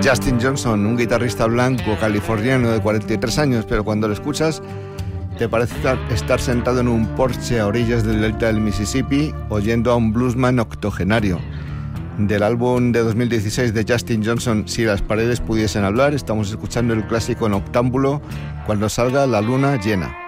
Justin Johnson, un guitarrista blanco californiano de 43 años, pero cuando lo escuchas te parece estar sentado en un porche a orillas del delta del Mississippi oyendo a un bluesman octogenario. Del álbum de 2016 de Justin Johnson, Si las paredes pudiesen hablar, estamos escuchando el clásico Noctámbulo, Cuando salga la luna llena.